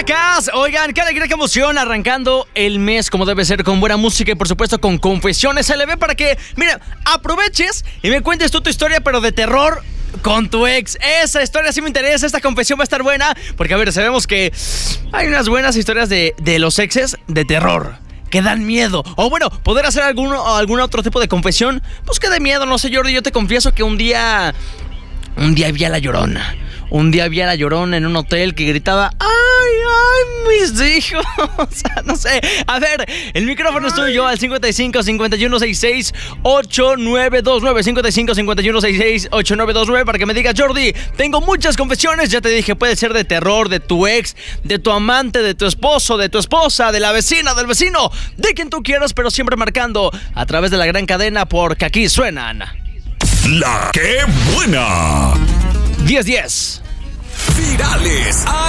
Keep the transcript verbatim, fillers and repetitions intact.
chamacas. Oigan, qué alegría, qué emoción, arrancando el mes como debe ser, con buena música y por supuesto con confesiones L B para que, mira, aproveches y me cuentes tú tu historia, pero de terror con tu ex. Esa historia sí me interesa, esta confesión va a estar buena, porque a ver, sabemos que hay unas buenas historias de, de los exes de terror que dan miedo. O bueno, poder hacer algún, algún otro tipo de confesión, pues que de miedo, no sé, Jordi. Yo te confieso que un día, un día vi a la Llorona. Un día vi a la Llorona en un hotel que gritaba: ¡ay, ay, mis hijos! O sea, no sé. A ver, el micrófono es tuyo al cincuenta y cinco, cincuenta y uno, sesenta y seis, ochenta y nueve veintinueve. cincuenta y cinco, cincuenta y uno, sesenta y seis, ochenta y nueve veintinueve para que me digas: Jordi, tengo muchas confesiones. Ya te dije, puede ser de terror, de tu ex, de tu amante, de tu esposo, de tu esposa, de la vecina, del vecino, de quien tú quieras, pero siempre marcando a través de la gran cadena, porque aquí suenan La que buena. diez diez. Virales